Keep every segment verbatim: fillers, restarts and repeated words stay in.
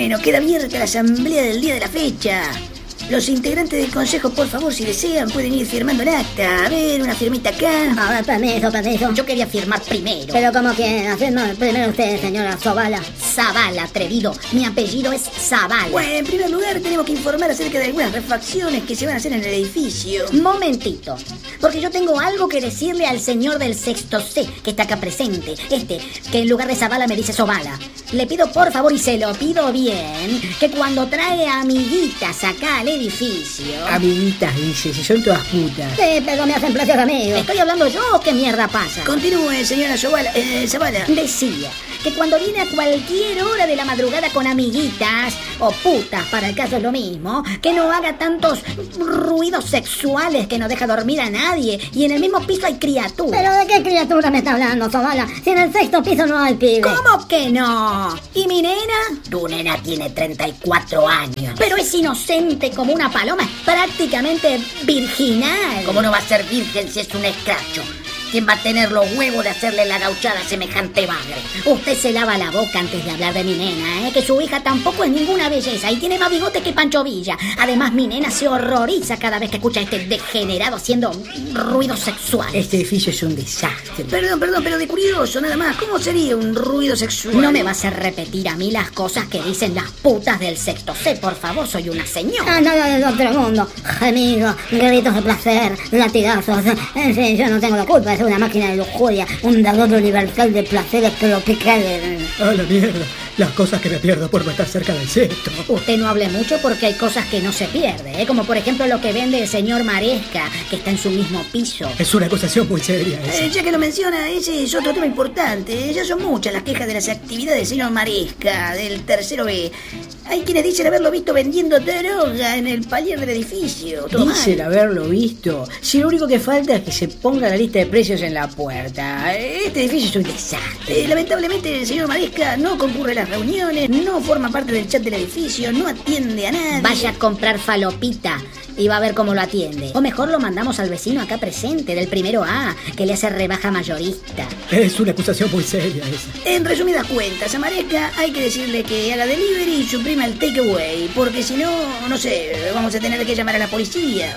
Bueno, queda abierta la asamblea del día de la fecha. Los integrantes del consejo, por favor, si desean, pueden ir firmando el acta. A ver, una firmita acá. A ver, permiso, permiso. Yo quería firmar primero. Pero como que haciendo primero usted, señora Zavala. Zavala, atrevido. Mi apellido es Zavala. Bueno, en primer lugar tenemos que informar acerca de algunas refacciones que se van a hacer en el edificio. Momentito, porque yo tengo algo que decirle al señor del sexto C, que está acá presente. Este, que en lugar de Zavala me dice Zovala. Le pido por favor, y se lo pido bien, que cuando trae amiguitas acá al edificio... Amiguitas, dice, si son todas putas. Sí, pero me hacen placer amigos. ¿Estoy hablando yo o qué mierda pasa? Continúe, señora Zavala. Eh, Zavala. Decía que cuando viene a cualquier hora de la madrugada con amiguitas, o putas, para el caso es lo mismo, que no haga tantos ruidos sexuales que no deja dormir a nadie, y en el mismo piso hay criaturas. ¿Pero de qué criatura me está hablando, Zavala? Si en el sexto piso no hay pibe. ¿Cómo que no? ¿Y mi nena? Tu nena tiene treinta y cuatro años. Pero es inocente como una paloma, es prácticamente virginal. ¿Cómo no va a ser virgen si es un escracho? ¿Quién va a tener los huevos de hacerle la gauchada a semejante bagre? Usted se lava la boca antes de hablar de mi nena, ¿eh? Que su hija tampoco es ninguna belleza y tiene más bigote que Pancho Villa. Además, mi nena se horroriza cada vez que escucha a este degenerado haciendo ruidos sexuales. Este edificio es un desastre. Perdón, perdón, pero de curioso, nada más. ¿Cómo sería un ruido sexual? No me vas a repetir a mí las cosas que dicen las putas del sexto C, por favor, soy una señora. Ah, nada del otro mundo. Gemidos, gritos de placer, latigazos. En fin, yo no tengo la culpa. Es una máquina de lujuria, un dador universal de placeres tropicales. ¡Ah, la mierda! Las cosas que me pierdo por no estar cerca del sexto. Usted no hable mucho porque hay cosas que no se pierde, ¿eh? Como por ejemplo lo que vende el señor Maresca, que está en su mismo piso. Es una acusación muy seria esa. Eh, ya que lo menciona, ese es otro tema importante. Ya son muchas las quejas de las actividades del señor Maresca, del tercero B. Hay quienes dicen haberlo visto vendiendo droga en el palier del edificio. Dicen haberlo visto. Si lo único que falta es que se ponga la lista de precios en la puerta. Este edificio es un desastre. Eh, lamentablemente el señor Maresca no concurre a las reuniones, no forma parte del chat del edificio, no atiende a nadie. Vaya a comprar falopita y va a ver cómo lo atiende. O mejor lo mandamos al vecino acá presente, del primero A, que le hace rebaja mayorista. Es una acusación muy seria esa. En resumidas cuentas, a Maresca hay que decirle que haga delivery y suprima el takeaway, porque si no, no sé, vamos a tener que llamar a la policía.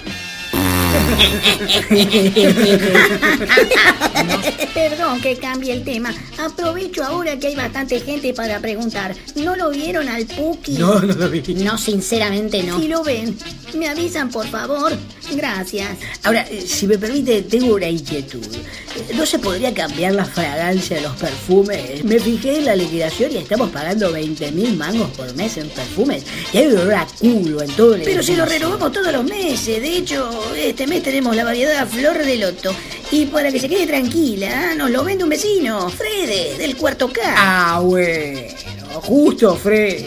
Perdón que cambie el tema. Aprovecho ahora que hay bastante gente para preguntar. ¿No lo vieron al Puki? No, no lo vi. No, sinceramente no. Si lo ven, me avisan por favor. Gracias. Ahora, si me permite, tengo una inquietud. ¿No se podría cambiar la fragancia de los perfumes? Me fijé en la liquidación y estamos pagando veinte mil mangos por mes en perfumes. Y hay un olor a culo en todo el Pero edificio. si lo renovamos todos los meses. De hecho, este mes tenemos la variedad Flor de Loto. Y para que se quede tranquila, nos lo vende un vecino, Frede, del cuarto K. Ah, bueno. Justo, Fred.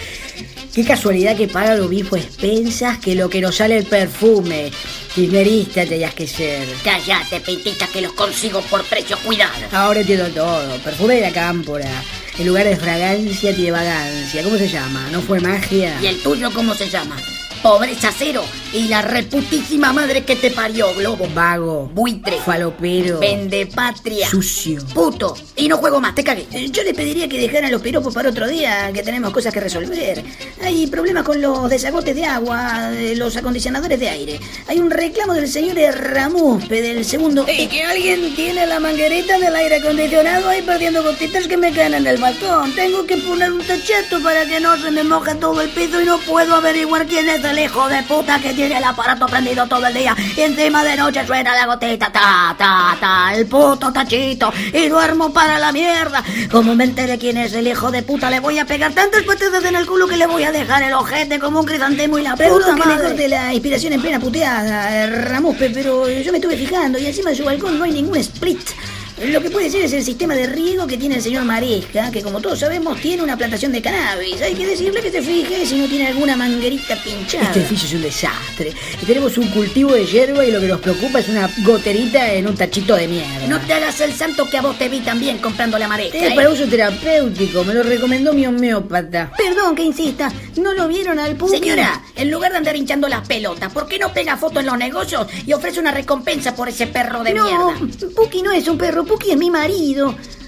Qué casualidad que paga lo mismo expensas que lo que nos sale el perfume. Kirchnerista tenías que ser. Cállate, pitita, que los consigo por precio cuidado. Ahora entiendo todo. Perfume de la cámpora. En lugar de fragancia tiene vagancia. ¿Cómo se llama? ¿No fue magia? ¿Y el tuyo cómo se llama? Pobreza cero y la reputísima madre que te parió, Globo. Vago. Buitre. Falopero. Vendepatria. Sucio. Puto. Y no juego más, te cagué. Yo le pediría que dejaran los piropos para otro día, que tenemos cosas que resolver. Hay problemas con los desagotes de agua, los acondicionadores de aire. Hay un reclamo del señor Ramuspe del segundo... Y que alguien tiene la manguerita del aire acondicionado ahí perdiendo gotitas que me caen en el balcón. Tengo que poner un tacheto para que no se me moje todo el piso y no puedo averiguar quién es el hijo de puta que tiene el aparato prendido todo el día y encima de noche suena la gotita, ta, ta, ta, el puto tachito y duermo para la mierda. Como me entere quién es el hijo de puta, le voy a pegar tantas patadas en el culo que le voy a dejar el ojete como un crisantemo y la puta Perdón madre. que le corte la inspiración en plena puteada, Ramuspe, pero yo me estuve fijando y encima de su balcón no hay ningún split. Lo que puede ser es el sistema de riego que tiene el señor Maresca, que como todos sabemos tiene una plantación de cannabis. Hay que decirle que se fije si no tiene alguna manguerita pinchada. Este edificio es un desastre. Y tenemos un cultivo de hierba y lo que nos preocupa es una goterita en un tachito de mierda. No te hagas el santo que a vos te vi también comprando la Maresca. Es ¿eh? para uso terapéutico, me lo recomendó mi homeópata. Perdón que insista, ¿no lo vieron al Puki? Señora, en lugar de andar hinchando las pelotas, ¿por qué no pega foto en los negocios y ofrece una recompensa por ese perro de no, mierda? Puki no es un perro, Puki es mi marido.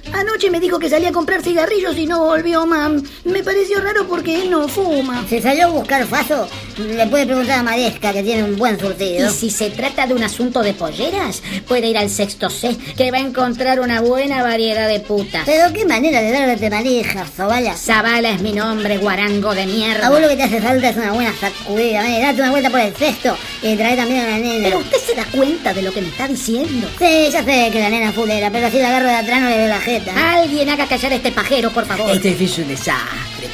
Anoche me dijo que salía a comprar cigarrillos y no volvió más. Me pareció raro porque él no fuma. Si salió a buscar faso, le puede preguntar a Maresca, que tiene un buen surtido. Y si se trata de un asunto de polleras, puede ir al sexto C, que va a encontrar una buena variedad de putas. Pero qué manera de darte manija, Zavala. Zavala es mi nombre, guarango de mierda. A vos lo que te hace falta es una buena sacudida. ¿eh? Date una vuelta por el cesto y trae también a la nena. Pero usted se da cuenta de lo que me está diciendo. Sí, ya sé que la nena es fulera, pero así la agarro de atrás no le veo la jeta. Alguien haga callar a este pajero, por favor. Este es un desastre.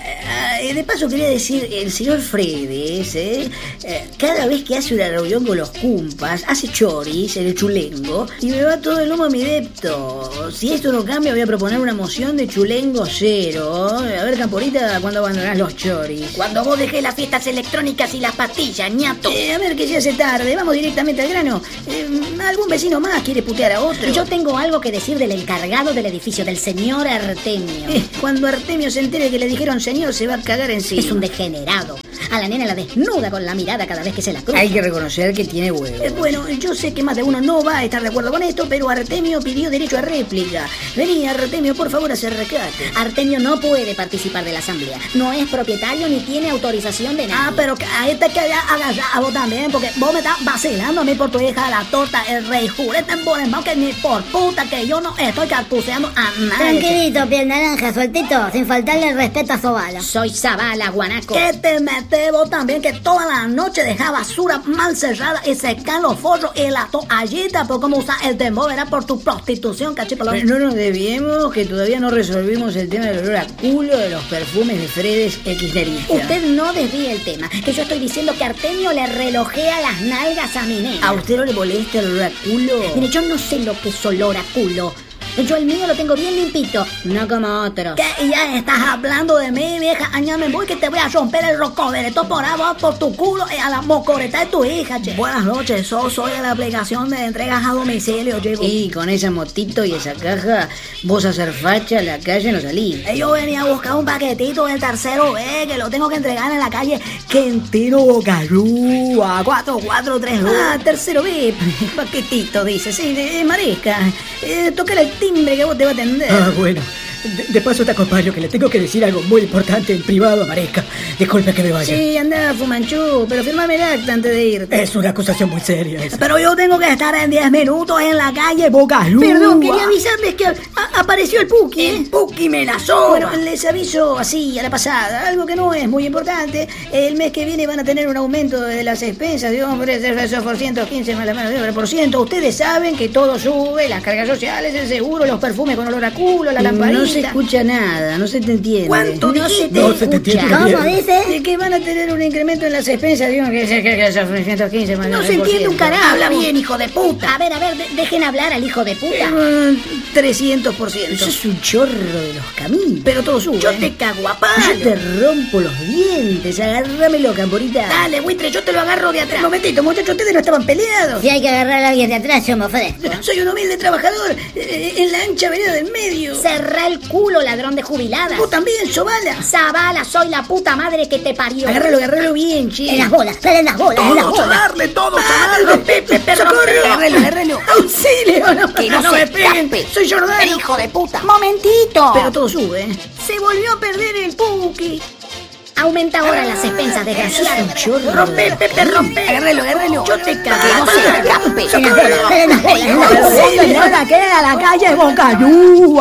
Eh, de paso quería decir, el señor Fredes, ¿eh? Eh, cada vez que hace una reunión con los cumpas, hace choris en el chulengo y me va todo el lomo a mi depto. Si esto no cambia, voy a proponer una moción de chulengo cero. A ver, Camporita, ¿cuándo abandonás los choris? Cuando vos dejés las fiestas electrónicas y las pastillas, ñato. Eh, a ver, que ya hace tarde, vamos directamente al grano. Eh, ¿Algún vecino más quiere putear a otro? Yo tengo algo que decir del encargado del edificio, del señor Artemio. Eh, cuando Artemio se entere que le dijeron señor, se va a cagar en sí. Es un degenerado. A la nena la desnuda con la mirada cada vez que se la cruza. Hay que reconocer que tiene huevos. Eh, bueno, yo sé que más de uno no va a estar de acuerdo con esto, pero Artemio pidió derecho a réplica. Vení, Artemio, por favor, acercate. Artemio no puede participar de la asamblea. No es propietario ni tiene autorización de nadie. Ah, pero a este que haya a vos también, porque vos me estás vacilando a mí por tu hija la torta, el rey jurete en Borenbaum, que ni por puta que yo no estoy cartuceando a nadie. Tranquilito, piel naranja, sueltito, sin faltarle el respeto a Zavala. Soy Zavala, guanaco. ¿Qué te metes vos también? Que toda la noche deja basura mal cerrada y secan los forros y la toallita por cómo usar el temor, era por tu prostitución, cachipolón. No nos debíamos que todavía no resolvimos el tema del olor a culo de los perfumes de Fredes Kirchnerista. Usted no desvíe el tema, que yo estoy diciendo que Artemio le relojea las nalgas a mi nena. ¿A usted no le molesta el olor a culo? Mire, yo no sé lo que es olor a culo. Yo el mío lo tengo bien limpito, no como otros. ¿Qué? Ya estás hablando de mí, vieja. Añame voy que te voy a romper el rocobereto por agua por tu culo y a la mocoreta de tu hija, che. Buenas noches, so, soy de la aplicación de entregas a domicilio, chico. Y con esa motito y esa caja, vos a hacer facha a la calle no salís. Yo venía a buscar un paquetito del tercero B que lo tengo que entregar en la calle Quintino Bocayúa, cuatro cuatro tres dos. Ah, tercero B, paquetito, dice. Sí, de Maresca. Eh, toca el timbre que vos te va a atender. Ah, bueno. De, de paso te acompaño, que le tengo que decir algo muy importante en privado a Maresca. Disculpe que me vaya. Sí, anda, Fumanchu, pero firmame el acta antes de irte. Es una acusación muy seria esa. Pero yo tengo que estar en diez minutos en la calle Bocayúa. Perdón, quería avisarles que a- apareció el Puki. ¿eh? El Puki me la soba. Bueno, les aviso así a la pasada, algo que no es muy importante. El mes que viene van a tener un aumento de las expensas, digamos, por eso por ciento quince más la mano de obra por ciento. Ustedes saben que todo sube, las cargas sociales, el seguro, los perfumes con olor a culo, la lamparita. No se escucha nada, no se te entiende. ¿Cuánto No se dijiste? te No se te escucha. entiende. ¿Cómo dice? De que van a tener un incremento en las expensas, digamos, que, que, que esos trescientos quince más No el se entiende un por ciento. carajo. Habla bien, hijo de puta. A ver, a ver, de- dejen hablar al hijo de puta. Eh, trescientos por ciento. Eso es un chorro de los caminos. Pero todo sube. Yo ¿eh? te cago a palo. Yo te rompo los dientes, agárramelo, Camporita. Dale, buitre, yo te lo agarro de atrás. Momentito, muchachos, ustedes no estaban peleados. Si hay que agarrar a alguien de atrás, yo me ofrezco. Soy un humilde trabajador eh, en la ancha vereda del medio. Cerrá el culo, ladrón de jubiladas. Vos también, Sobala. Zavala, soy la puta madre que te parió. Agárralo, agárralo bien, che. En las bolas, dale en las bolas, en las bolas. darle, todos ¡Algo, Pepe, perro! Agárralo, agárralo. ¡Auxilio! No, Que no no se me peguen. escape. Soy Jordano. El hijo de puta. ¡Momentito! Pero todo sube, ¿eh? Se volvió a perder el Puki. Aumenta ahora las expensas, desgraciado. Rompe, Pepe, rompe. Agárralo, agárralo. Yo te cago. Que no se escape. En las bolas, dale en las bolas, en las bolas. ¡Auxilio! ¡La queda la calle Bocayúa!